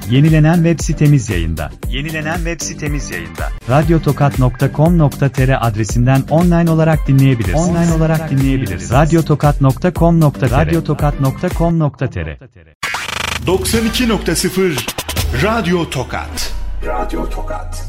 Yenilenen web sitemiz yayında. Radyotokat.com.tr adresinden online olarak dinleyebilirsiniz. Radyotokat.com.tr 92.0 Radyo Tokat.